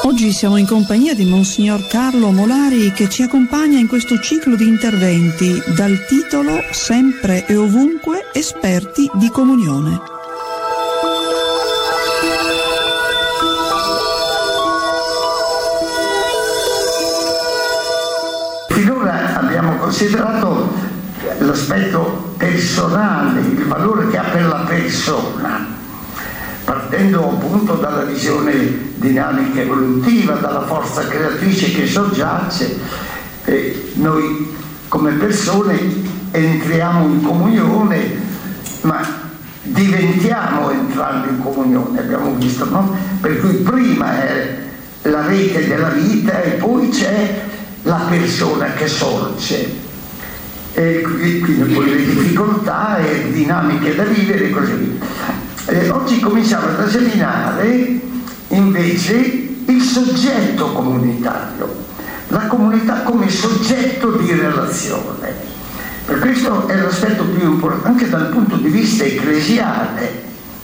Oggi siamo in compagnia di Monsignor Carlo Molari che ci accompagna in questo ciclo di interventi dal titolo Sempre e ovunque esperti di comunione. Finora abbiamo considerato l'aspetto personale, il valore che ha per la persona, partendo appunto dalla visione dinamica evolutiva, dalla forza creatrice che soggiace. Noi come persone entriamo in comunione, ma diventiamo entrando in comunione, abbiamo visto, no? Per cui prima è la rete della vita e poi c'è la persona che sorge, e quindi poi le difficoltà e dinamiche da vivere e così via. Oggi cominciamo ad esaminare invece il soggetto comunitario, la comunità come soggetto di relazione. Per questo è l'aspetto più importante anche dal punto di vista ecclesiale.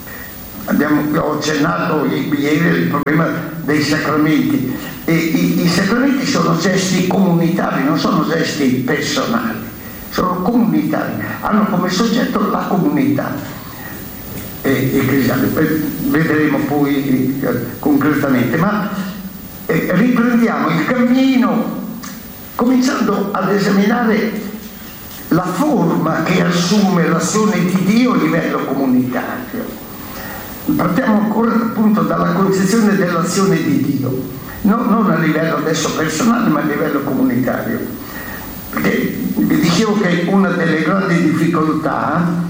Ho accennato ieri il problema dei sacramenti, e i sacramenti sono gesti comunitari, non sono gesti personali, sono comunitari, hanno come soggetto la comunità ecclesiale. Vedremo poi concretamente, ma riprendiamo il cammino cominciando ad esaminare la forma che assume l'azione di Dio a livello comunitario. Partiamo ancora appunto dalla concezione dell'azione di Dio, non a livello adesso personale ma a livello comunitario, perché vi dicevo che una delle grandi difficoltà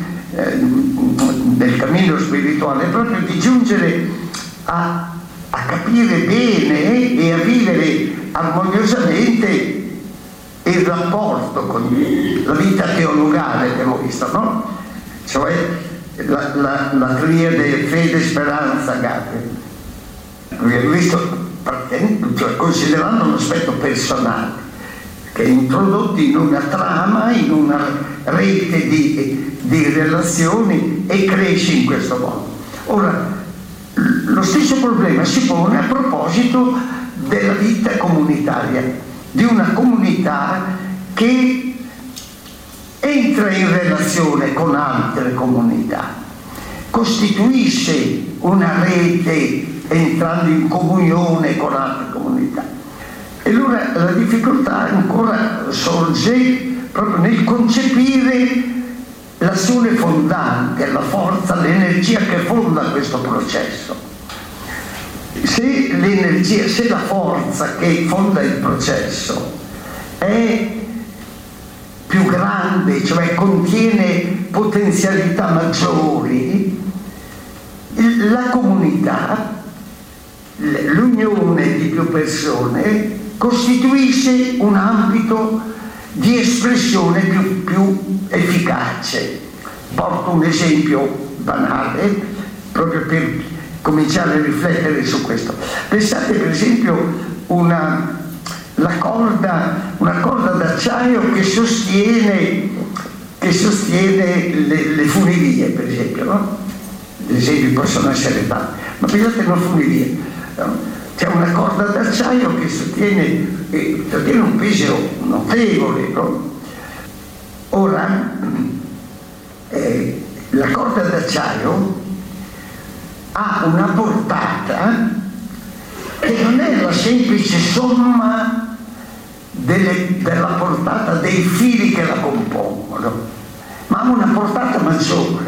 del cammino spirituale è proprio di giungere a capire bene e a vivere armoniosamente il rapporto con la vita teologale, abbiamo visto, no? Cioè la triade fede, speranza, agape. Abbiamo visto, cioè, considerando l'aspetto personale, che è introdotto in una trama, in una rete di relazioni e cresce in questo modo. Ora, lo stesso problema si pone a proposito della vita comunitaria, di una comunità che entra in relazione con altre comunità, costituisce una rete entrando in comunione con altre comunità. E allora la difficoltà ancora sorge proprio nel concepire l'azione fondante, la forza, l'energia che fonda questo processo. Se l'energia, se la forza che fonda il processo è più grande, cioè contiene potenzialità maggiori, la comunità, l'unione di più persone costituisce un ambito di espressione più efficace. Porto un esempio banale proprio per cominciare a riflettere su questo. Pensate per esempio una corda d'acciaio che sostiene le funivie, per esempio, no? Gli esempi possono essere tanti, ma pensate a una funivia, no? C'è una corda d'acciaio che sostiene un peso notevole, no? Ora, la corda d'acciaio ha una portata che non è la semplice somma della portata dei fili che la compongono, ma ha una portata maggiore.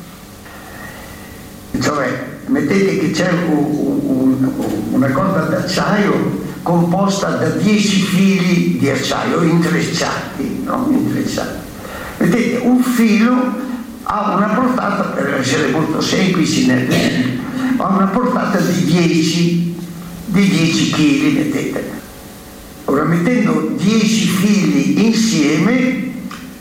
Cioè, mettete che c'è una corda d'acciaio composta da 10 fili di acciaio intrecciati, no? Intrecciati. Vedete, un filo ha una portata, per essere molto semplici, ha una portata di 10 kg, mettete. Ora, mettendo 10 fili insieme,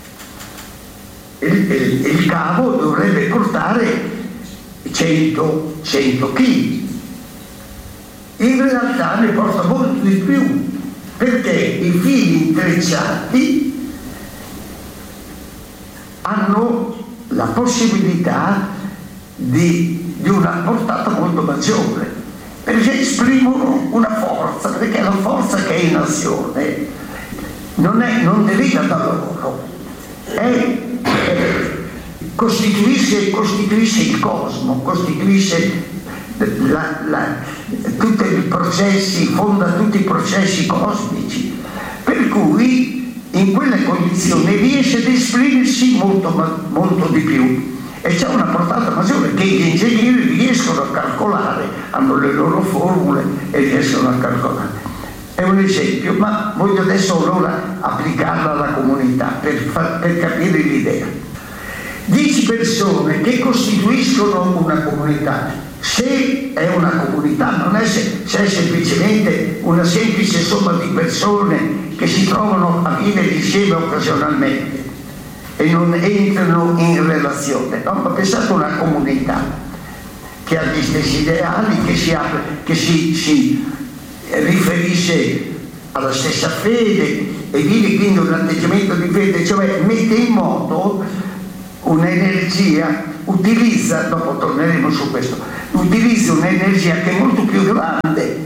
il cavo dovrebbe portare 100 kg. In realtà ne porta molto di più, perché i fili intrecciati hanno la possibilità di una portata molto maggiore. perché esprimono una forza, perché la forza che è in azione non deriva da loro, costituisce il cosmo, costituisce tutti i processi, fonda tutti i processi cosmici, per cui in quelle condizioni riesce ad esprimersi molto di più. E c'è una portata maggiore che gli ingegneri riescono a calcolare, hanno le loro formule e riescono a calcolare. È un esempio, ma voglio adesso allora applicarla alla comunità per capire l'idea. 10 persone che costituiscono una comunità. Se è una comunità, non è se è semplicemente una semplice somma di persone che si trovano a vivere insieme occasionalmente e non entrano in relazione, no? Ma pensate a una comunità che ha gli stessi ideali, che si riferisce alla stessa fede e vive quindi un atteggiamento di fede, cioè mette in moto un'energia, utilizza, dopo torneremo su questo, utilizza un'energia che è molto più grande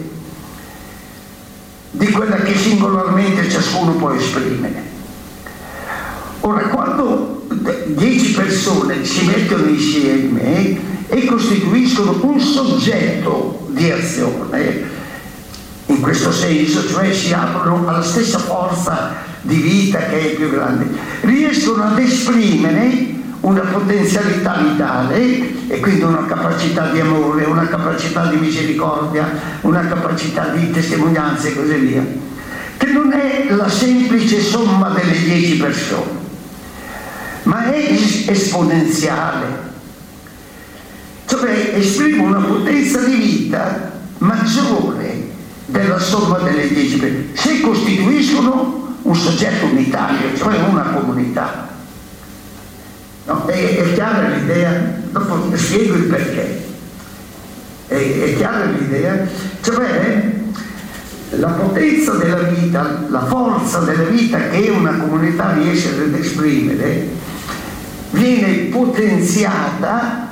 di quella che singolarmente ciascuno può esprimere. Ora, quando 10 persone si mettono insieme e costituiscono un soggetto di azione, in questo senso, cioè si aprono alla stessa forza di vita che è più grande, riescono ad esprimere una potenzialità vitale e quindi una capacità di amore, una capacità di misericordia, una capacità di testimonianza e così via, che non è la semplice somma delle 10 persone, ma è esponenziale, cioè esprime una potenza di vita maggiore della somma delle 10 persone, se costituiscono un soggetto unitario, cioè una comunità. No? È chiara l'idea? Dopo spiego il perché. È chiara l'idea? Cioè la potenza della vita, la forza della vita che una comunità riesce ad esprimere viene potenziata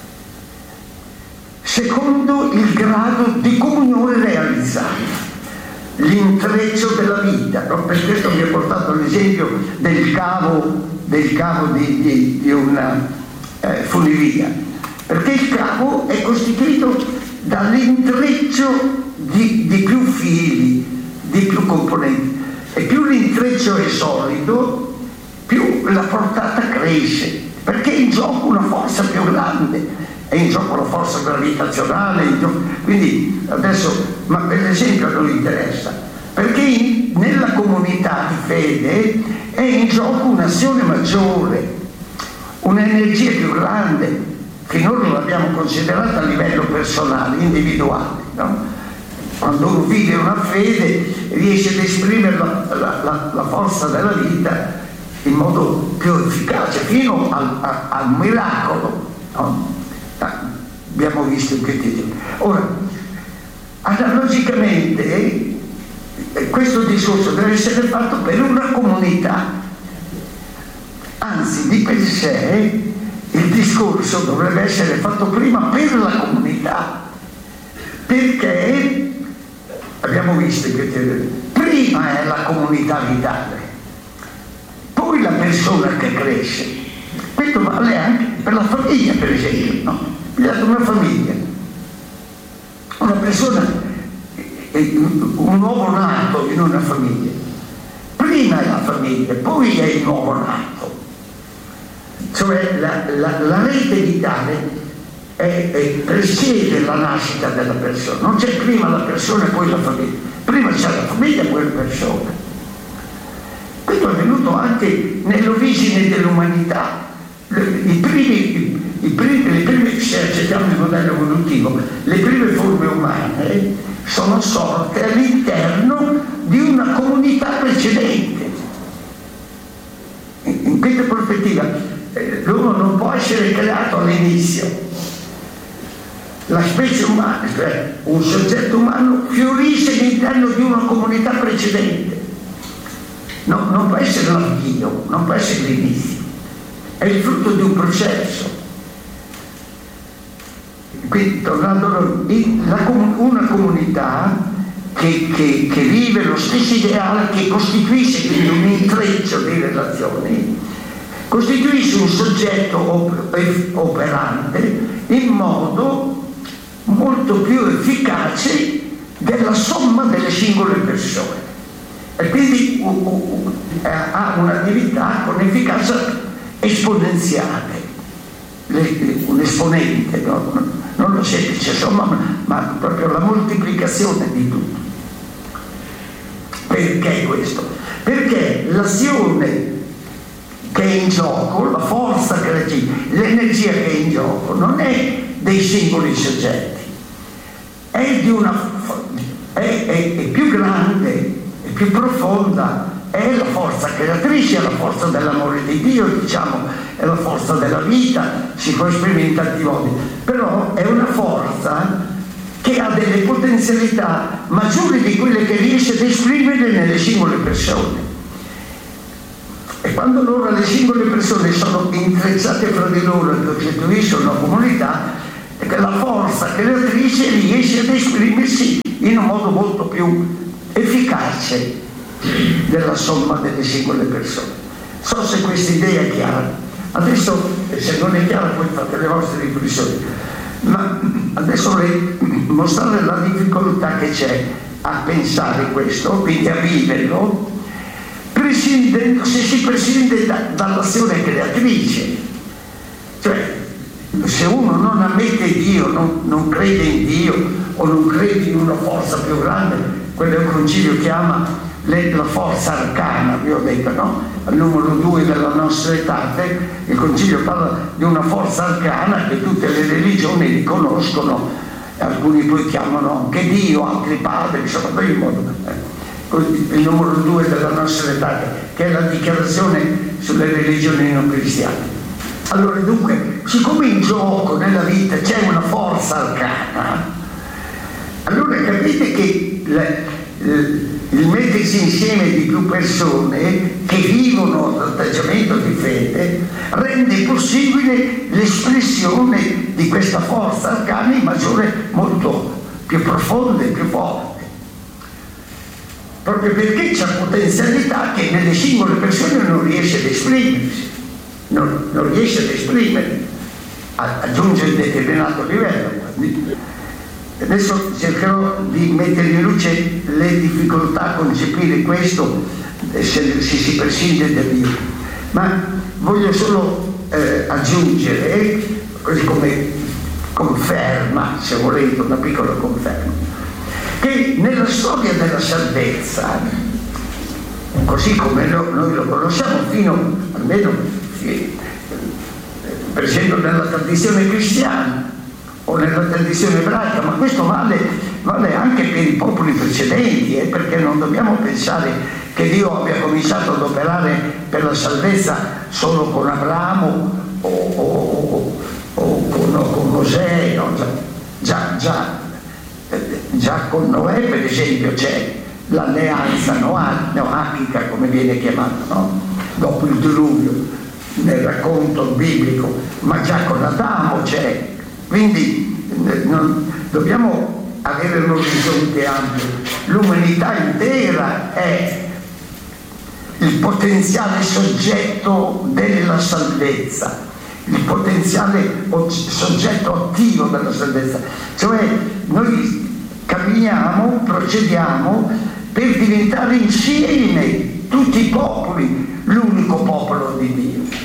secondo il grado di comunione realizzata, l'intreccio della vita, no? Per questo mi ha portato l'esempio del cavo di una funivia, perché il cavo è costituito dall'intreccio di più fili, di più componenti, e più l'intreccio è solido, più la portata cresce, perché è in gioco una forza più grande, è in gioco la forza gravitazionale, quindi adesso, ma per esempio non interessa, perché nella comunità di fede è in gioco un'azione maggiore, un'energia più grande, che noi non l'abbiamo considerata a livello personale, individuale, no? Quando uno vive una fede riesce ad esprimere la forza della vita in modo più efficace, fino al miracolo, no? Abbiamo visto in che titolo. Ora, analogicamente, questo discorso deve essere fatto per una comunità, anzi di per sé il discorso dovrebbe essere fatto prima per la comunità, perché abbiamo visto che prima è la comunità vitale, poi la persona che cresce. Questo vale anche per la famiglia, per esempio, no? Pigliate una famiglia, una persona, un nuovo nato in una famiglia, prima è la famiglia, poi è il nuovo nato, cioè la rete vitale precede la nascita della persona, non c'è prima la persona e poi la famiglia, prima c'è la famiglia e poi la persona. Questo è avvenuto anche nell'origine dell'umanità. Le prime, se accettiamo il modello evolutivo, le prime forme umane sono sorte all'interno di una comunità precedente. In questa prospettiva l'uomo non può essere creato all'inizio. La specie umana, cioè un soggetto umano, fiorisce all'interno di una comunità precedente. No, non può essere l'avvio, non può essere l'inizio. È il frutto di un processo. Quindi, tornando una che vive lo stesso ideale, che costituisce quindi un intreccio di relazioni, costituisce un soggetto operante in modo molto più efficace della somma delle singole persone, e quindi ha un'attività con efficacia esponenziale, un esponente, no? Non la semplice somma, ma proprio la moltiplicazione di tutto. Perché questo? Perché l'azione che è in gioco, la forza creativa, l'energia che è in gioco non è dei singoli soggetti, è più grande, è più profonda, è la forza creatrice, è la forza dell'amore di Dio, diciamo, è la forza della vita, si può esprimere in tanti modi, però è una forza che ha delle potenzialità maggiori di quelle che riesce ad esprimere nelle singole persone. E quando allora le singole persone sono intrecciate fra di loro e costituiscono una comunità, la forza creatrice riesce ad esprimersi in un modo molto più efficace della somma delle singole persone. So se questa idea è chiara. Adesso, se non è chiara, poi fate le vostre riflessioni. Ma adesso vorrei mostrare la difficoltà che c'è a pensare questo, quindi a viverlo, se si prescinde dall'azione creatrice. Cioè, se uno non ammette Dio, non crede in Dio o non crede in una forza più grande, quello che il Concilio chiama la forza arcana, vi ho detto, no? Al numero 2 della nostra età, il Concilio parla di una forza arcana che tutte le religioni riconoscono, alcuni poi chiamano anche Dio, altri padri, insomma, per il modo. Il numero 2 della nostra età, che è la dichiarazione sulle religioni non cristiane. Allora, dunque, siccome in gioco nella vita c'è una forza arcana, allora capite che il mettersi insieme di più persone che vivono l'atteggiamento di fede rende possibile l'espressione di questa forza arcana in maggiore, molto più profonda e più forte, proprio perché c'è potenzialità che nelle singole persone non riesce ad esprimersi, non riesce ad esprimere, aggiunge un determinato livello. Adesso cercherò di mettere in luce le difficoltà a concepire questo se si prescinde da Dio, ma voglio solo aggiungere, così come conferma, se volete, una piccola conferma, che nella storia della salvezza, così come noi lo conosciamo fino almeno per esempio nella tradizione cristiana o nella tradizione ebraica, ma questo vale anche per i popoli precedenti, perché non dobbiamo pensare che Dio abbia cominciato ad operare per la salvezza solo con Abramo o con Mosè, no? Già con Noè, per esempio, c'è l'alleanza noachica, come viene chiamata, no? Dopo il diluvio, nel racconto biblico, ma già con Adamo c'è. Quindi dobbiamo avere un orizzonte ampio. L'umanità intera è il potenziale soggetto della salvezza, il potenziale soggetto attivo della salvezza. Cioè noi camminiamo, procediamo per diventare insieme tutti i popoli l'unico popolo di Dio.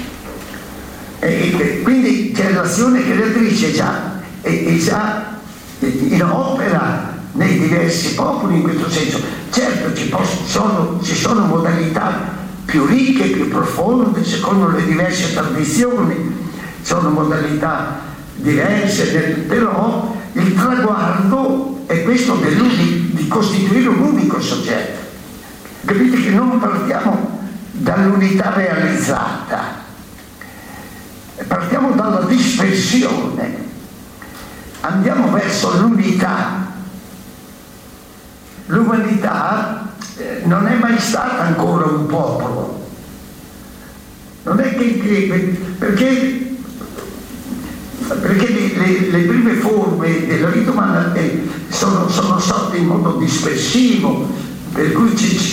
E quindi c'è l'azione creatrice è già in opera nei diversi popoli in questo senso. Certo ci sono modalità più ricche, più profonde, secondo le diverse tradizioni, sono modalità diverse, però il traguardo è questo di costituire un unico soggetto. Capite che non partiamo dall'unità realizzata, partiamo dalla dispersione, andiamo verso l'unità. L'umanità non è mai stata ancora un popolo, non è che perché perché le prime forme della vita umana sono sorte in modo dispersivo, per cui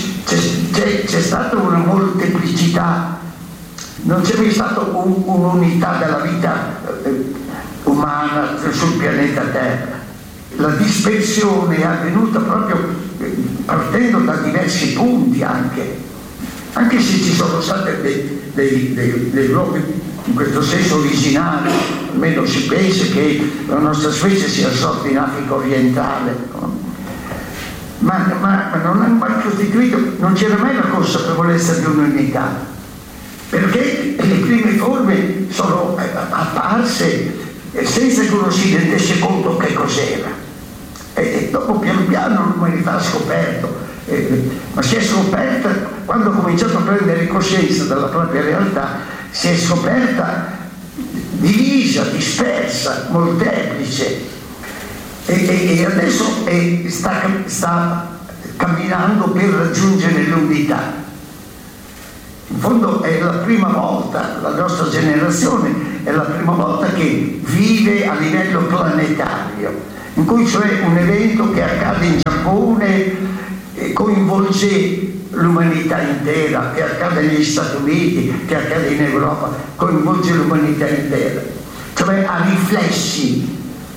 c'è stata una molteplicità, non c'è mai stata un'unità della vita umana sul pianeta Terra. La dispersione è avvenuta proprio partendo da diversi punti, anche se ci sono stati dei luoghi in questo senso originali. Almeno si pensa che la nostra specie sia sorta in Africa orientale, no? ma non ha mai costituito, non c'era mai la consapevolezza di un'unità, perché le prime forme sono apparse senza che uno si rendesse conto che cos'era, e dopo pian piano l'umanità ha scoperto, ma si è scoperta quando ha cominciato a prendere coscienza della propria realtà, si è scoperta divisa, dispersa, molteplice, e adesso sta camminando per raggiungere l'unità. In fondo è la prima volta, la nostra generazione è la prima volta che vive a livello planetario, in cui cioè un evento che accade in Giappone coinvolge l'umanità intera, che accade negli Stati Uniti, che accade in Europa, coinvolge l'umanità intera, cioè ha riflessi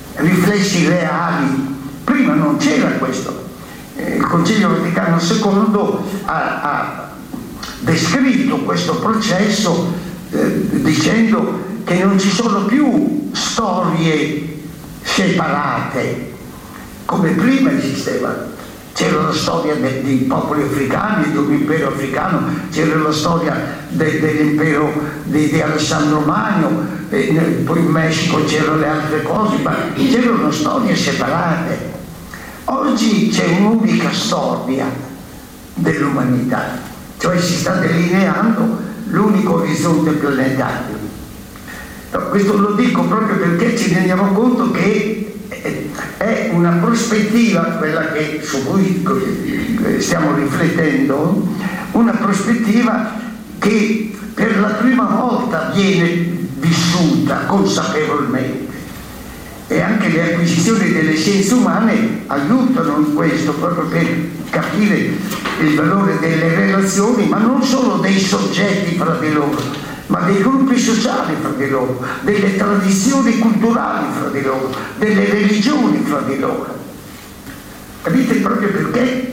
reali. Prima non c'era questo. Il Concilio Vaticano II ha descritto questo processo dicendo che non ci sono più storie separate come prima esisteva. C'era la storia dei popoli africani, di un impero africano, c'era la storia dell'impero di Alessandro Magno, poi in Messico c'erano le altre cose, ma c'erano storie separate. Oggi c'è un'unica storia dell'umanità, cioè si sta delineando l'unico orizzonte planetario. Questo lo dico proprio perché ci rendiamo conto che è una prospettiva, quella su cui stiamo riflettendo, una prospettiva che per la prima volta viene vissuta consapevolmente, e anche le acquisizioni delle scienze umane aiutano in questo, proprio per capire il valore delle relazioni, ma non solo dei soggetti fra di loro, ma dei gruppi sociali fra di loro, delle tradizioni culturali fra di loro, delle religioni fra di loro. Capite? Proprio perché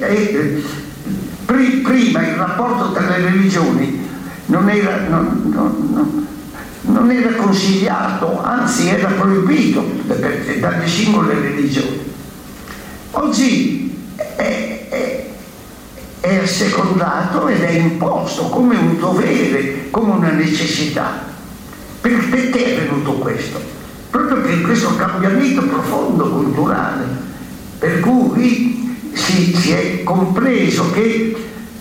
prima il rapporto tra le religioni non era consigliato, anzi era proibito dalle singole religioni. Oggi è assecondato ed è imposto come un dovere, come una necessità. Perché è venuto questo? Proprio per questo cambiamento profondo culturale, per cui si è compreso che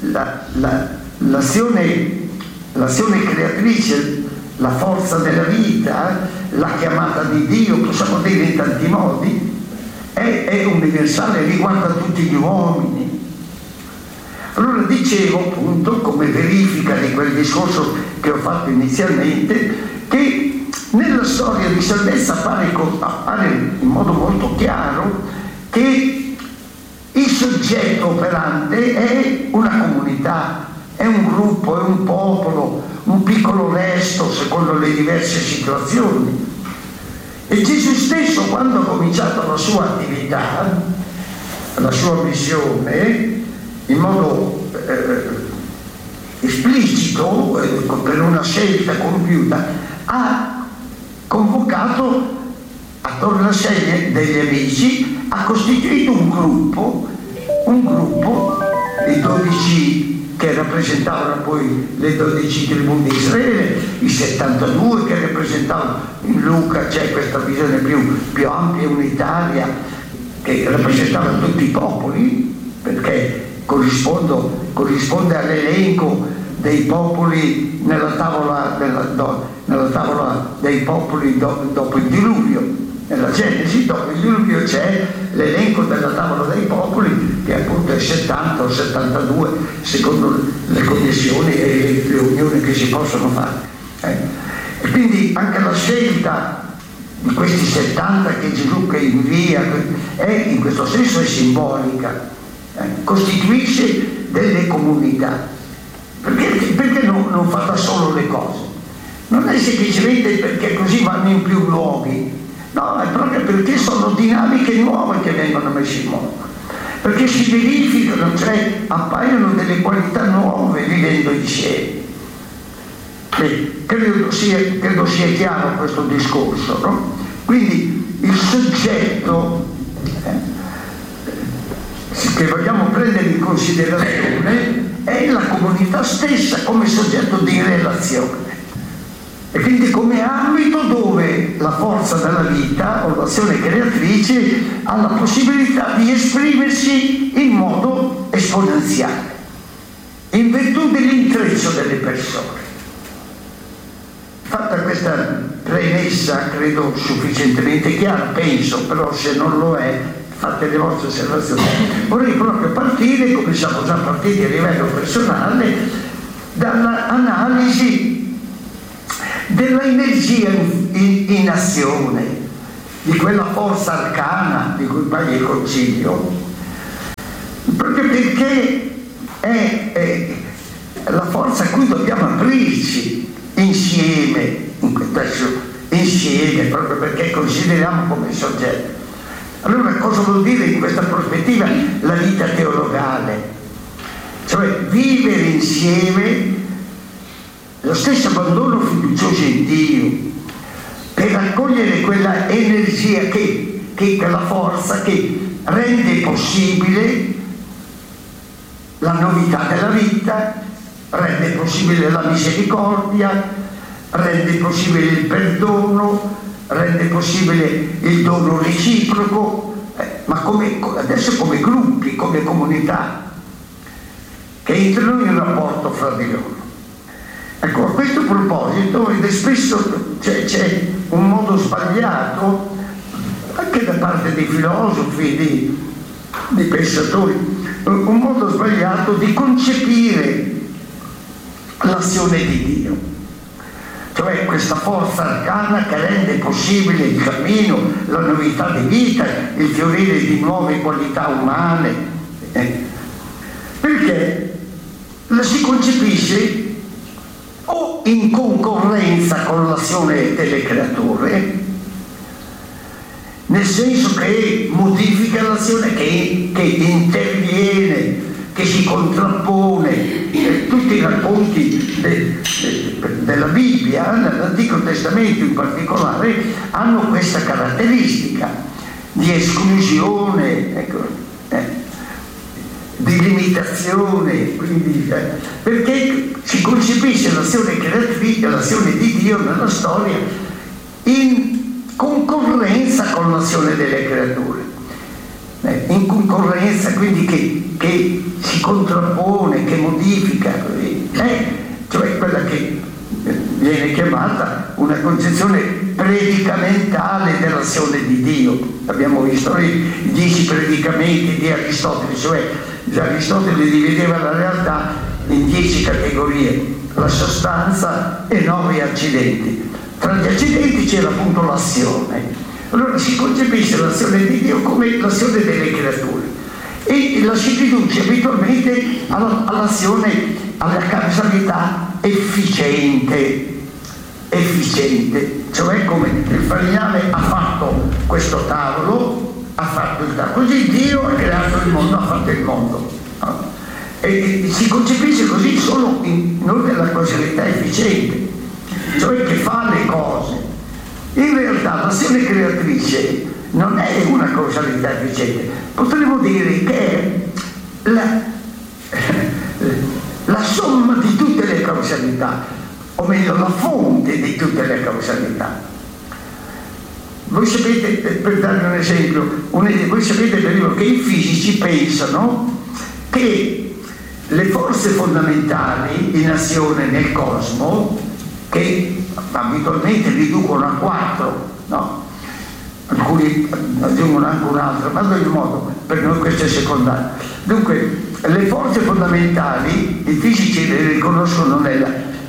l'azione creatrice, la forza della vita, la chiamata di Dio, possiamo dire in tanti modi, è universale, riguarda tutti gli uomini. Allora dicevo, appunto, come verifica di quel discorso che ho fatto inizialmente, che nella storia di salvezza appare in modo molto chiaro che il soggetto operante è una comunità, è un gruppo, è un popolo, un piccolo resto secondo le diverse situazioni. E Gesù stesso, quando ha cominciato la sua attività, la sua missione, in modo esplicito, per una scelta compiuta, ha convocato attorno a sé degli amici, ha costituito un gruppo, i 12 che rappresentavano poi le 12 tribù di Israele, i 72 che rappresentavano, in Luca c'è questa visione più ampia e unitaria, che rappresentava tutti i popoli, perché corrisponde all'elenco dei popoli nella tavola dei popoli dopo il diluvio. Nella Genesi, dopo il diluvio, c'è l'elenco della tavola dei popoli, che appunto è 70 o 72 secondo le connessioni e le unioni che si possono fare. E quindi anche la scelta di questi 70 che Gesù che invia, in questo senso è simbolica, costituisce delle comunità. Perché non fa da solo le cose? Non è semplicemente perché così vanno in più luoghi, no, è proprio perché sono dinamiche nuove che vengono messe in moto, perché si verificano, cioè appaiono delle qualità nuove vivendo insieme. Credo sia chiaro questo discorso, no? Quindi il soggetto che vogliamo prendere in considerazione è la comunità stessa come soggetto di relazione, e quindi come ambito dove la forza della vita o l'azione creatrice ha la possibilità di esprimersi in modo esponenziale in virtù dell'intreccio delle persone. Fatta questa premessa, credo sufficientemente chiara, penso, però se non lo è, fate le vostre osservazioni. Vorrei proprio partire, come siamo già partiti a livello personale, dall'analisi della energia in azione, di quella forza arcana di cui parla il Concilio, proprio perché è la forza a cui dobbiamo aprirci insieme, insieme, proprio perché consideriamo come soggetto. Allora cosa vuol dire in questa prospettiva la vita teologale? Cioè vivere insieme lo stesso abbandono fiducioso in Dio per raccogliere quella energia quella forza che rende possibile la novità della vita, rende possibile la misericordia, rende possibile il perdono, rende possibile il dono reciproco, ma adesso come gruppi, come comunità che entrano in rapporto fra di loro. Ecco, a questo proposito, ed è spesso c'è un modo sbagliato anche da parte dei filosofi, dei pensatori, un modo sbagliato di concepire l'azione di Dio, cioè questa forza arcana che rende possibile il cammino, la novità di vita, il fiorire di nuove qualità umane, perché la si concepisce o in concorrenza con l'azione delle creature, nel senso che modifica l'azione, che interviene, che si contrappone. Tutti i racconti della Bibbia, nell'Antico Testamento in particolare, hanno questa caratteristica di esclusione, di limitazione, quindi, perché si concepisce l'azione creatrice, l'azione di Dio nella storia in concorrenza con l'azione delle creature, in concorrenza, quindi che si contrappone, che modifica, cioè quella che viene chiamata una concezione predicamentale dell'azione di Dio. Abbiamo visto i 10 predicamenti di Aristotele, cioè Aristotele divideva la realtà in 10 categorie, la sostanza e 9 accidenti. Tra gli accidenti c'era appunto l'azione. Allora si concepisce l'azione di Dio come l'azione delle creature e la si riduce abitualmente all'azione, alla causalità efficiente, cioè come il falegname ha fatto questo tavolo, ha fatto il tavolo, così Dio ha creato il mondo, ha fatto il mondo, no? E si concepisce così solo non nella causalità efficiente, cioè che fa le cose. In realtà l'azione creatrice non è una causalità efficiente, potremmo dire che è la somma di tutte le causalità, o meglio la fonte di tutte le causalità. Voi sapete, per darvi un esempio, voi sapete benissimo che i fisici pensano che le forze fondamentali in azione nel cosmo, che abitualmente riducono a 4, no? Alcuni aggiungono anche un altro, ma ad ogni modo per noi questo è secondario. Dunque le forze fondamentali i fisici le riconoscono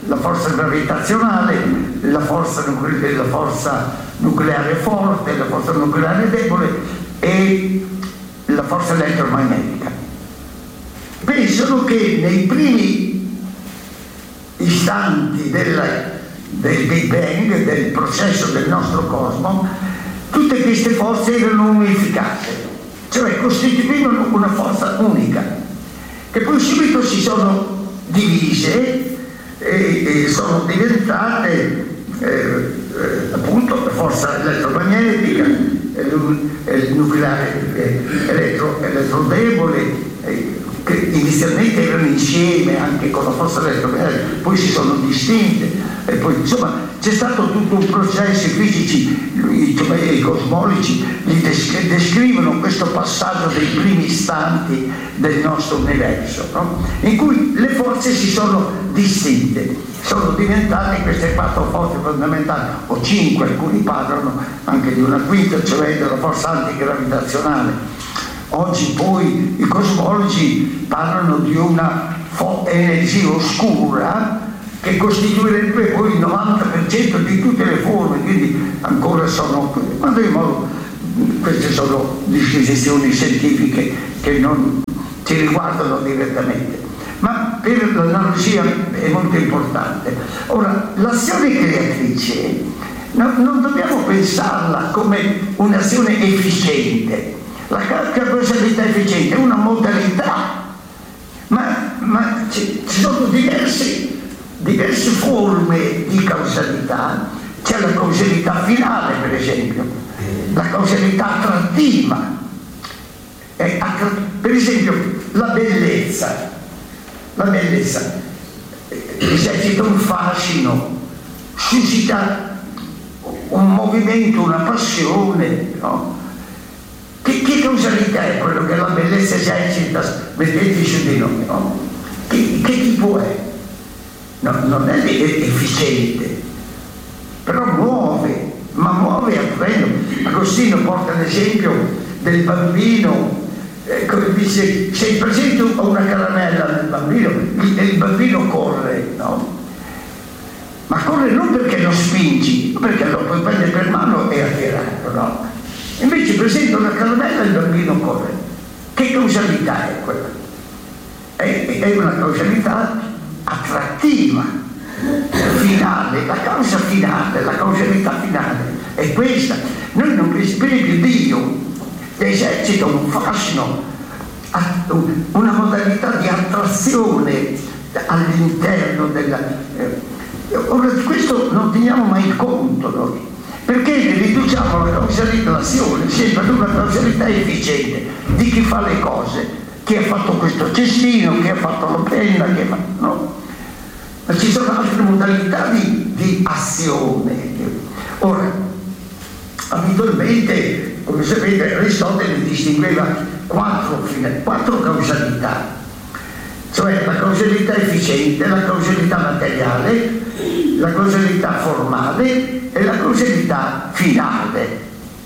la forza gravitazionale, la forza nucleare forte, la forza nucleare debole e la forza elettromagnetica. Pensano che nei primi istanti del Big Bang, del processo del nostro cosmo, tutte queste forze erano unificate, cioè costituivano una forza unica, che poi subito si sono divise e sono diventate appunto la forza elettromagnetica, il nucleare elettrodebole, che inizialmente erano insieme anche con la forza elettromagnetica, poi si sono distinte e poi insomma c'è stato tutto un processo. I fisici, i cosmologi descrivono questo passaggio dei primi istanti del nostro universo, no? In cui le forze si sono distinte, sono diventate queste 4 forze fondamentali, o 5, alcuni parlano anche di una quinta, cioè della forza antigravitazionale. Oggi poi i cosmologi parlano di una energia oscura che costituirebbe poi il 90% di tutte le forme, quindi ancora sono, ma di modo, queste sono disquisizioni scientifiche che non ci riguardano direttamente, ma per l'analogia è molto importante. Ora, l'azione creatrice non dobbiamo pensarla come un'azione efficiente. La causalità efficiente è una modalità, ma ci sono diverse forme di causalità. C'è la causalità finale, per esempio, la causalità attrattiva, per esempio la bellezza esercita un fascino, suscita un movimento, una passione, no? Che causalità è quello che la bellezza esercita? Vedete su di noi, no? Che tipo è? No, non è efficiente, però muove attraendo. Agostino porta l'esempio del bambino, come dice, se presenti una caramella nel bambino, il bambino corre, no? Ma corre non perché lo spingi, perché lo puoi prendere per mano e attirato, no? Invece presenta una caramella e il bambino corre. Che causalità è quella? È una causalità attrattiva, finale, la causa finale, la causalità finale è questa. Noi non, per esempio, Dio esercita un fascino, una modalità di attrazione all'interno della... Ora di questo non teniamo mai conto noi, perché riduciamo la causalità sempre ad una causalità efficiente di chi fa le cose, chi ha fatto questo cestino, chi ha fatto la penna, chi ha fatto... no. Ma ci sono altre modalità di azione. Ora, abitualmente, come sapete, Aristotele distingueva 4 causalità, cioè la causalità efficiente, la causalità materiale, la causalità formale e la causalità finale.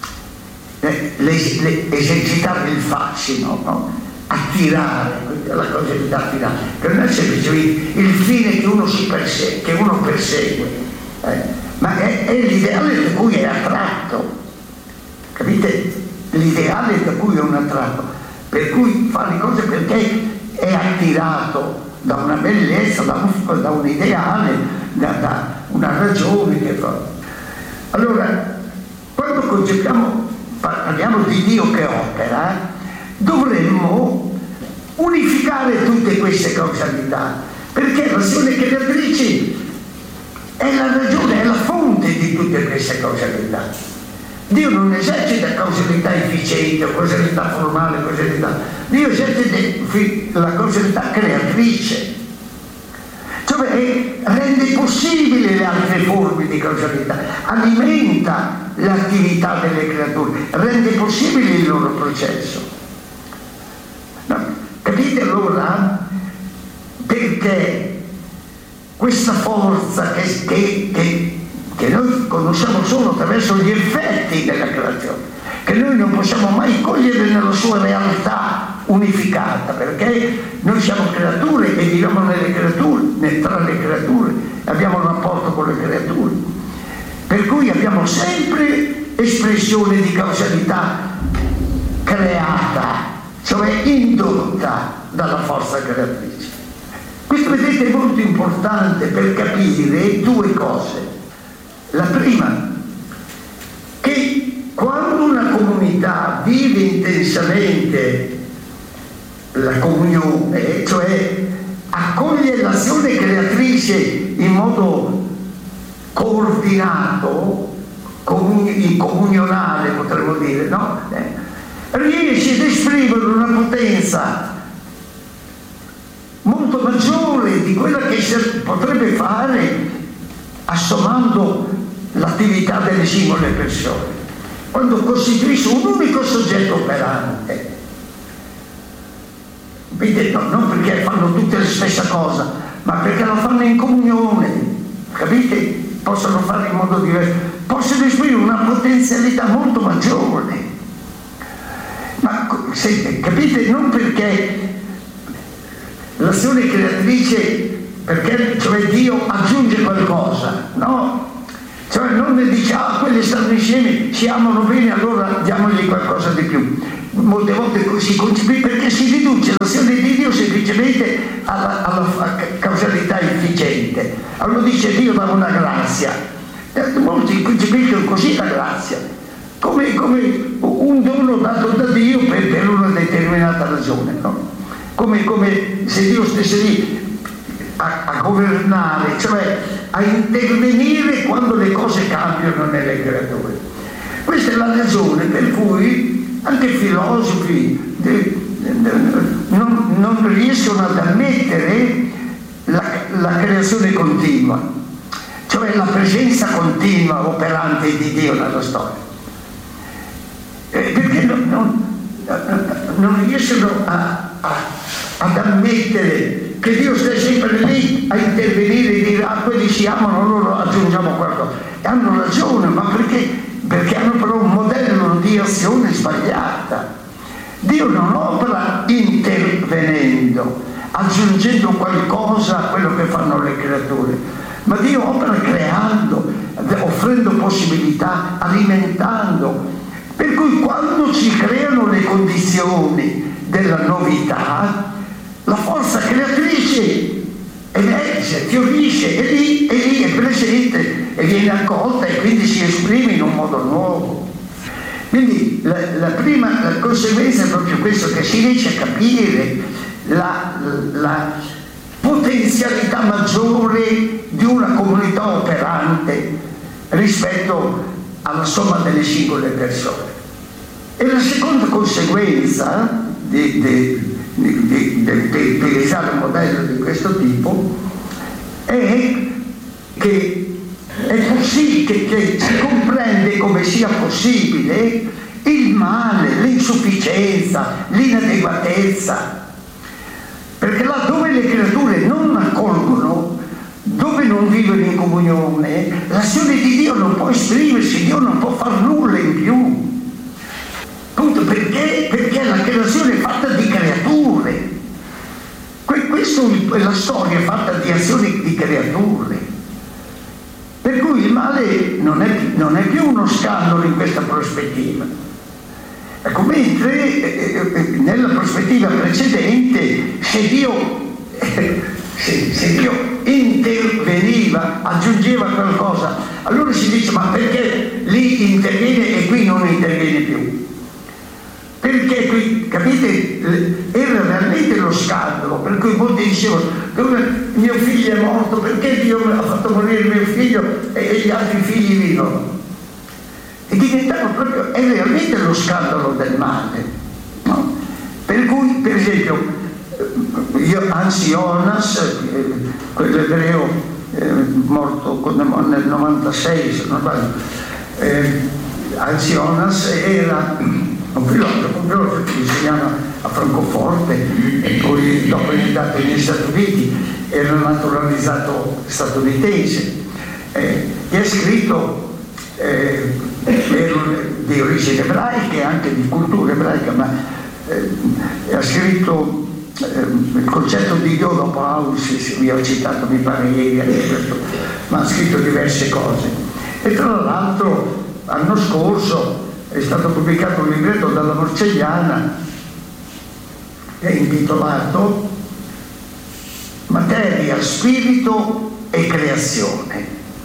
Esercitare il fascino, no? Attirare, la causalità finale, che non è semplicemente il fine che uno persegue, ma è l'ideale da cui è attratto, capite? L'ideale da cui è un attratto, per cui fa le cose perché è attirato da una bellezza, da un ideale, da una ragione che fa. Allora, quando parliamo di Dio che opera, dovremmo unificare tutte queste causalità, perché l'azione creatrice è la ragione, è la fonte di tutte queste causalità. Dio non esercita causalità efficiente o causalità formale, Dio esercita la causalità creatrice, cioè rende possibili le altre forme di causalità, alimenta l'attività delle creature, rende possibile il loro processo. No? Capite allora perché questa forza che noi conosciamo solo attraverso gli effetti della creazione, che noi non possiamo mai cogliere nella sua realtà unificata, perché noi siamo creature e viviamo nelle creature, tra le creature, abbiamo un rapporto con le creature, per cui abbiamo sempre espressione di causalità creata, cioè indotta dalla forza creatrice. Questo, vedete, è molto importante per capire due cose. La prima, che quando una comunità vive intensamente la comunione, cioè accoglie l'azione creatrice in modo coordinato, comunionale potremmo dire, no? Riesce ad esprimere una potenza molto maggiore di quella che si potrebbe fare assommando l'attività delle singole persone, quando costituisce un unico soggetto operante. Vedete, non perché fanno tutte la stessa cosa, ma perché lo fanno in comunione, capite? Possono farlo in modo diverso, possono esprimere una potenzialità molto maggiore. Ma capite? Non perché l'azione creatrice, perché cioè Dio aggiunge qualcosa, no? Cioè non ne dice, quelli stanno insieme, si amano bene, allora diamogli qualcosa di più. Molte volte si concepisce, perché si riduce l'azione di Dio semplicemente alla causalità efficiente. Allora dice Dio dà una grazia. Molti concepiscono così la grazia, come un dono dato da Dio per una determinata ragione, no? Come se Dio stesse lì a governare, cioè a intervenire quando le cose cambiano nelle creature. Questa è la ragione per cui anche i filosofi non riescono ad ammettere la creazione continua, cioè la presenza continua operante di Dio nella storia, perché non riescono ad ammettere che Dio sta sempre lì a intervenire e dire quelli si amano, loro aggiungiamo qualcosa. E hanno ragione, ma perché hanno però un modello di azione sbagliata. Dio non opera intervenendo, aggiungendo qualcosa a quello che fanno le creature, ma Dio opera creando, offrendo possibilità, alimentando. Per cui quando si creano le condizioni della novità, la forza creatrice emerge, fiorisce, e lì è presente e viene accolta e quindi si esprime in un modo nuovo. Quindi la prima conseguenza è proprio questo, che si riesce a capire la potenzialità maggiore di una comunità operante rispetto alla somma delle singole persone. E la seconda conseguenza di utilizzare un modello di questo tipo è che è possibile, che si comprende come sia possibile il male, l'insufficienza, l'inadeguatezza, perché là dove le creature non accolgono, dove non vivono in comunione, l'azione di Dio non può esprimersi, Dio non può far nulla in più. Appunto perché la creazione è fatta di creature. Questa è la storia fatta di azioni di creature. Per cui il male non è più uno scandalo in questa prospettiva. Ecco, mentre nella prospettiva precedente, se Dio interveniva, aggiungeva qualcosa, allora si dice: ma perché lì interviene e qui non interviene più? Perché qui, capite, era veramente lo scandalo, per cui molti dicevano: mio figlio è morto, perché Dio mi ha fatto morire mio figlio e gli altri figli vivono? E diventava proprio, è realmente lo scandalo del male, no? Per cui, per esempio, Jonas, quell'ebreo morto nel 96, se non sbaglio, Jonas era un filosofo che insegnava a Francoforte e poi dopo è andato negli Stati Uniti, era naturalizzato statunitense, e ha scritto di origini ebraiche, anche di cultura ebraica, ma ha scritto il concetto di Dio dopo Auschwitz, vi ho citato mi pare ieri questo, ma ha scritto diverse cose. E tra l'altro l'anno scorso è stato pubblicato un libretto dalla Morcelliana che è intitolato Materia, Spirito e Creazione.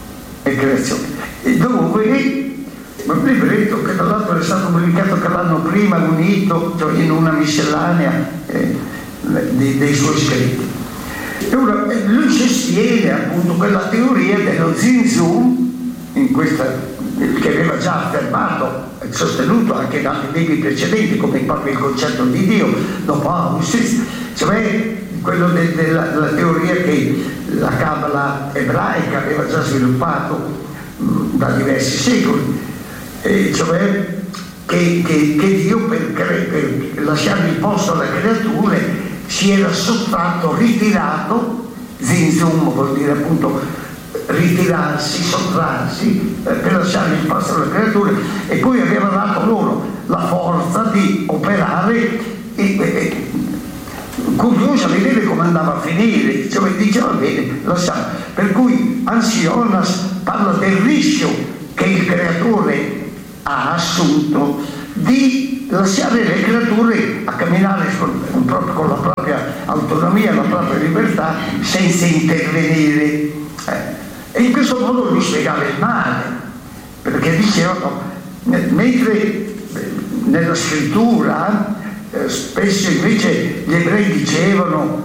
E dove un libretto che tra l'altro è stato pubblicato che l'anno prima unito, cioè in una miscellanea dei suoi scritti. E ora, lui sostiene appunto quella teoria dello Zinzum, che aveva già affermato e sostenuto anche in altri libri precedenti, come proprio il concetto di Dio dopo Auschwitz, cioè quello della teoria che la Kabbalah ebraica aveva già sviluppato da diversi secoli, cioè che Dio per lasciare il posto alle creature si era sottratto, ritirato, Zinzum vuol dire appunto ritirarsi, sottrarsi per lasciare il posto alle creature, e poi aveva dato loro la forza di operare curioso a vedere come andava a finire, cioè diceva bene, lasciamo. Per cui Ansionas parla del rischio che il creatore ha assunto di lasciare le creature a camminare con la propria autonomia, la propria libertà, senza intervenire. E in questo modo lui spiegava il male, perché dicevano, mentre nella scrittura spesso invece gli ebrei dicevano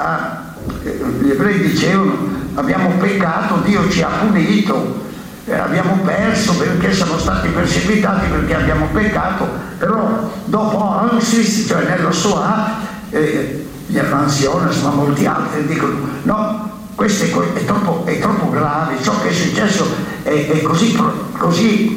abbiamo peccato, Dio ci ha punito, abbiamo perso perché siamo stati perseguitati, perché abbiamo peccato. Però dopo Auschwitz, cioè nella Shoah, gli Ansionas, ma molti altri dicono no, questo è troppo grave, ciò che è successo è così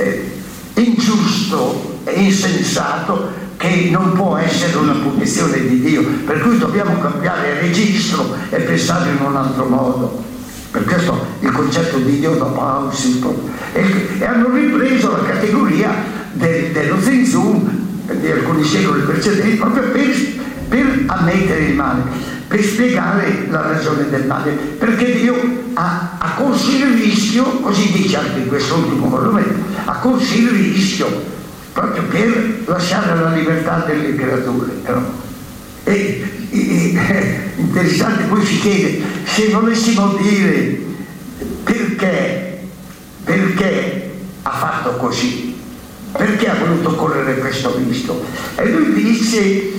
ingiusto e insensato che non può essere una punizione di Dio, per cui dobbiamo cambiare registro e pensare in un altro modo. Per questo il concetto di Dio dopo Auschwitz, e hanno ripreso la categoria dello Zinzum di alcuni secoli precedenti, proprio per ammettere il male, per spiegare la ragione del male, perché Dio ha corso il rischio, così dice anche in questo ultimo volume, ha corso il rischio proprio per lasciare la libertà delle creature. E interessante, poi si chiede, se volessimo dire perché ha fatto così, perché ha voluto correre questo rischio, e lui dice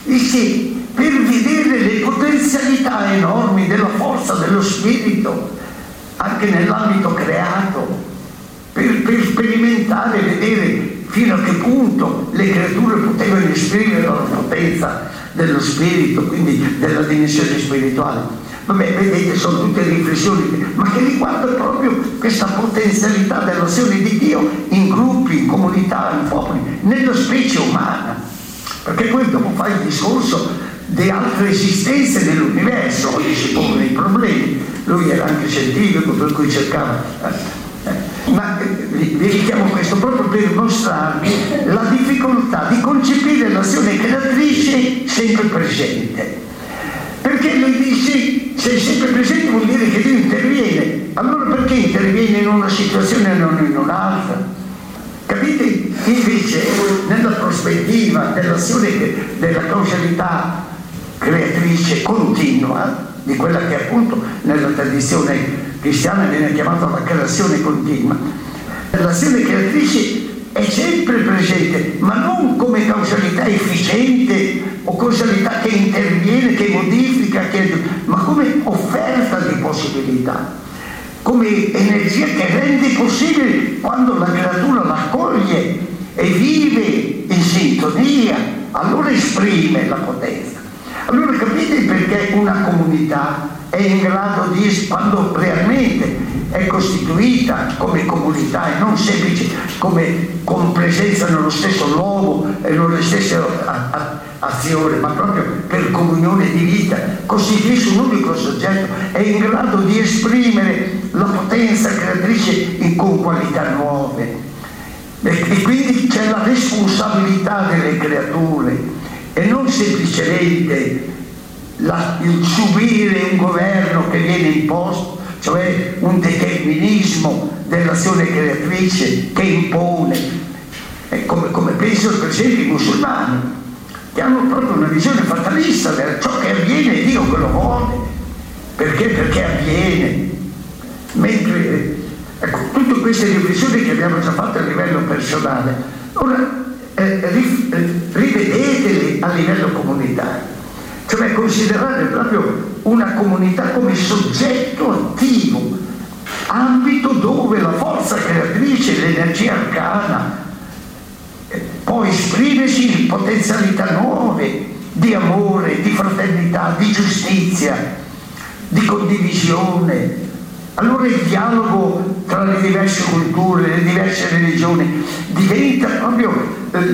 per vedere le potenzialità enormi della forza dello spirito anche nell'ambito creato, per sperimentare, vedere fino a che punto le creature potevano esprimere la potenza dello spirito, quindi della dimensione spirituale. Vabbè, vedete, sono tutte riflessioni, ma che riguardano proprio questa potenzialità dell'azione di Dio in gruppi, in comunità, in popoli, nella specie umana. Perché poi dopo fa il discorso di altre esistenze nell'universo, oggi si pongono i problemi. Lui era anche scientifico, per cui cercava. Ma vi richiamo questo proprio per mostrarvi la difficoltà di concepire l'azione creatrice sempre presente. Perché lui dice, se è sempre presente vuol dire che Dio interviene. Allora perché interviene in una situazione e non in un'altra? Capite? Invece, nella prospettiva dell'azione della causalità creatrice continua, di quella che appunto nella tradizione cristiana viene chiamata la creazione continua, l'azione creatrice è sempre presente, ma non come causalità efficiente o causalità che interviene, che modifica, ma come offerta di possibilità, come energia che rende possibile quando la creatura l'accoglie e vive in sintonia, allora esprime la potenza. Allora capite perché una comunità è in grado di, quando realmente è costituita come comunità e non semplice come con presenza nello stesso luogo e nelle stesse azioni, ma proprio per comunione di vita, costituisce un unico soggetto, è in grado di esprimere la potenza creatrice con qualità nuove. E quindi c'è la responsabilità delle creature e non semplicemente il subire un governo che viene imposto, cioè un determinismo dell'azione creatrice che impone, come pensano per esempio i musulmani, che hanno proprio una visione fatalista di ciò che avviene, Dio che lo vuole, perché avviene. Mentre tutte queste riflessioni che abbiamo già fatto a livello personale, ora rivedetele a livello comunitario, cioè considerare proprio una comunità come soggetto attivo, ambito dove la forza creatrice, l'energia arcana può esprimersi in potenzialità nuove di amore, di fraternità, di giustizia, di condivisione. Allora il dialogo tra le diverse culture, le diverse religioni diventa proprio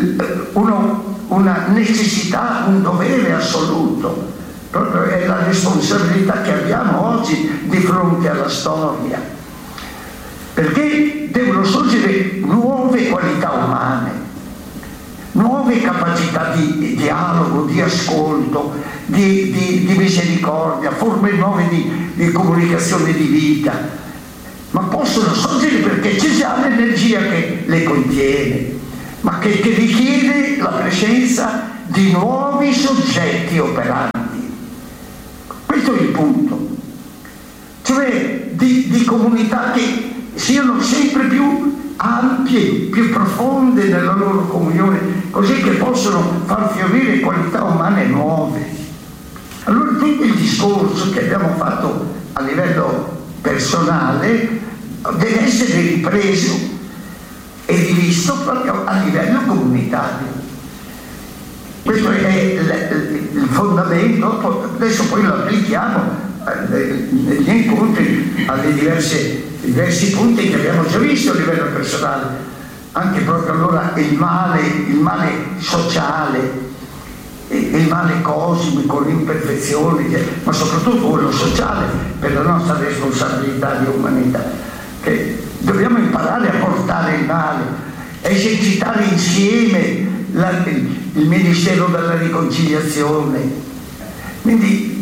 una necessità, un dovere assoluto. Proprio è la responsabilità che abbiamo oggi di fronte alla storia, perché devono sorgere nuove qualità umane, nuove capacità di dialogo, di ascolto, di misericordia, forme nuove di comunicazione di vita, ma possono sorgere perché c'è già l'energia che le contiene, ma che richiede la presenza di nuovi soggetti operanti. Questo è il punto, cioè di comunità che siano sempre più ampie, più profonde nella loro comunione, così che possono far fiorire qualità umane nuove. Allora tutto il discorso che abbiamo fatto a livello personale deve essere ripreso e rivisto proprio a livello comunitario. Questo è il fondamento, adesso poi lo applichiamo negli incontri alle diversi punti che abbiamo già visto a livello personale, anche proprio allora il male sociale, il male cosmico, l'imperfezione, ma soprattutto quello sociale per la nostra responsabilità di umanità, che dobbiamo imparare a portare il male, a esercitare insieme il ministero della riconciliazione. Quindi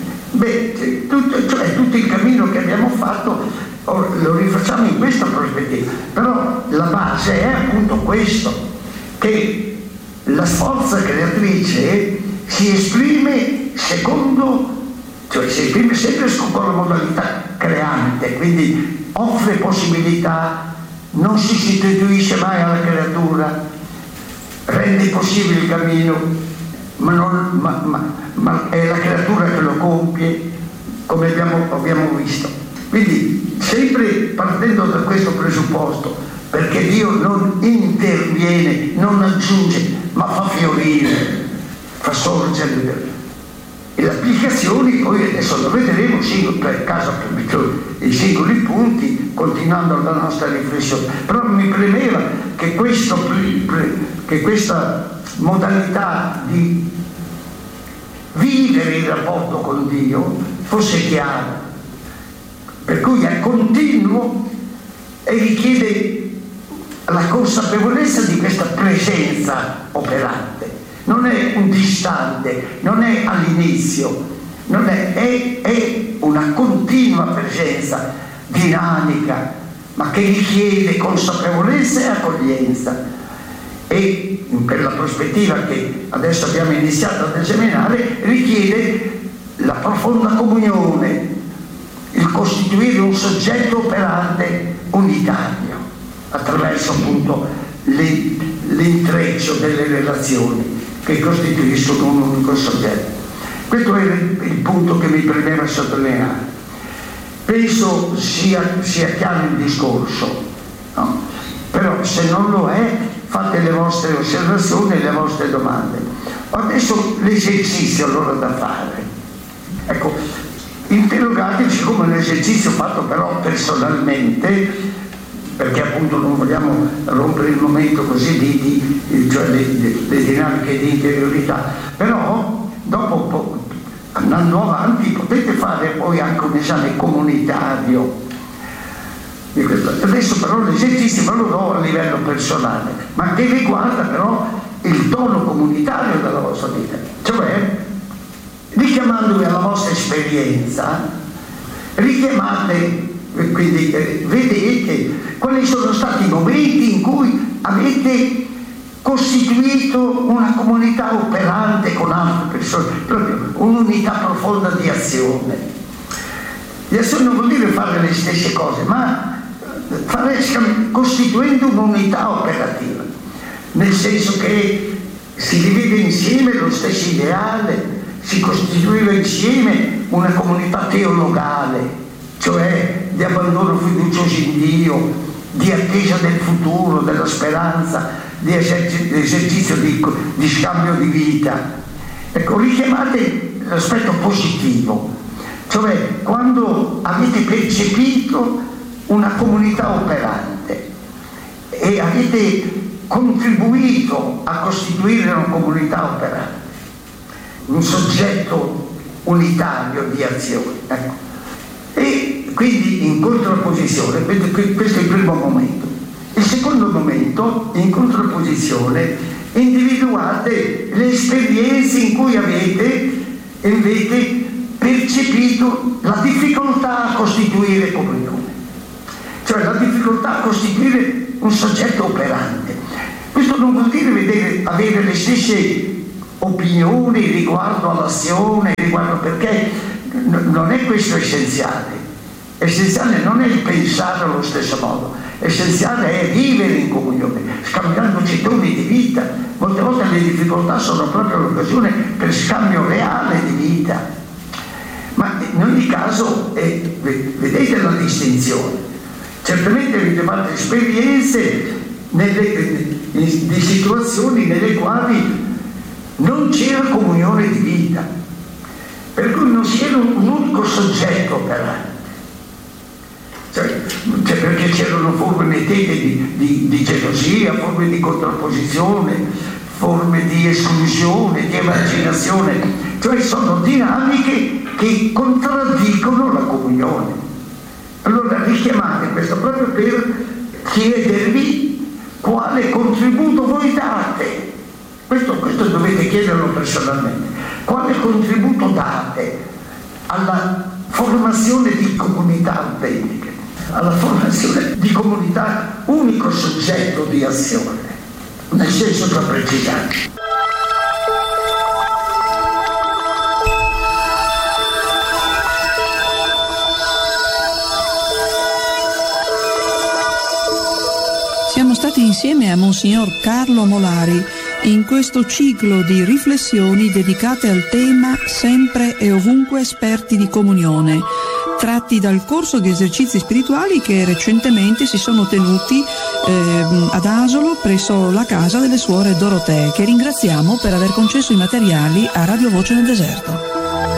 tutto il cammino che abbiamo fatto lo rifacciamo in questa prospettiva, però la base è appunto questo, che la forza creatrice si esprime si esprime sempre con la modalità creante, quindi offre possibilità, non si sostituisce mai alla creatura, rende possibile il cammino, ma è la creatura che lo compie, come abbiamo visto. Quindi sempre partendo da questo presupposto, perché Dio non interviene, non aggiunge, ma fa fiorire, fa sorgere. E le applicazioni poi adesso lo vedremo per caso i singoli punti, continuando la nostra riflessione. Però mi premeva che questa modalità di vivere il rapporto con Dio fosse chiara, per cui è continuo e richiede la consapevolezza di questa presenza operante. Non è un distante, non è all'inizio, è una continua presenza dinamica, ma che richiede consapevolezza e accoglienza. E per la prospettiva che adesso abbiamo iniziato ad esaminare, richiede la profonda comunione, il costituire un soggetto operante unitario attraverso appunto l'intreccio delle relazioni che costituiscono un unico soggetto. Questo è il punto che mi premeva sottolineare. Penso sia chiaro il discorso, no? Però se non lo è, fate le vostre osservazioni e le vostre domande. Adesso l'esercizio allora da fare. Ecco, interrogateci come un esercizio fatto però personalmente, perché appunto non vogliamo rompere il momento così cioè le dinamiche di interiorità, però dopo andando avanti potete fare poi anche un esame comunitario di questo. Adesso però l'esercizio ve lo do a livello personale, ma che riguarda però il tono comunitario della vostra vita, cioè richiamandovi alla vostra esperienza, richiamate, quindi vedete quali sono stati i momenti in cui avete costituito una comunità operante con altre persone, proprio un'unità profonda di azione. Di azione non vuol dire fare le stesse cose, ma costituendo un'unità operativa, nel senso che si divide insieme lo stesso ideale, si costituiva insieme una comunità teologale, cioè di abbandono fiducioso in Dio, di attesa del futuro, della speranza, di esercizio di scambio di vita. Ecco, richiamate l'aspetto positivo, cioè quando avete percepito una comunità operante e avete contribuito a costituire una comunità operante, un soggetto unitario di azione. Ecco. E quindi in contrapposizione, questo è il primo momento. Il secondo momento, in contrapposizione, individuate le esperienze in cui avete percepito la difficoltà a costituire comunione, cioè la difficoltà a costituire un soggetto operante. Questo non vuol dire avere le stesse opinioni riguardo all'azione, riguardo, perché non è questo essenziale. Essenziale non è il pensare allo stesso modo, essenziale è vivere in comunione, scambiandoci doni di vita. Molte volte le difficoltà sono proprio l'occasione per scambio reale di vita. Ma in ogni caso, vedete la distinzione. Certamente ritrovate esperienze di situazioni nelle quali non c'era comunione di vita, per cui non si era un unico soggetto operante, cioè perché c'erano forme metete di gelosia, forme di contrapposizione, forme di esclusione, di emarginazione, cioè sono dinamiche che contraddicono la comunione. Allora richiamate questo proprio per chiedervi quale contributo voi date. Questo dovete chiederlo personalmente. Quale contributo date alla formazione di comunità autentiche, alla formazione di comunità unico soggetto di azione, nel senso già precisato. Siamo stati insieme a Monsignor Carlo Molari in questo ciclo di riflessioni dedicate al tema Sempre e ovunque esperti di comunione, tratti dal corso di esercizi spirituali che recentemente si sono tenuti ad Asolo presso la casa delle suore Dorotee, che ringraziamo per aver concesso i materiali a Radio Voce nel Deserto.